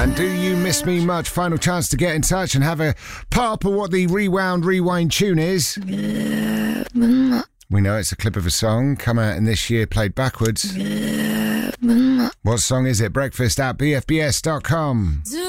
And do you miss me much? Final chance to get in touch and have a pop of what the rewind tune is. We know it's a clip of a song come out in this year played backwards. What song is it? Breakfast at bfbs.com.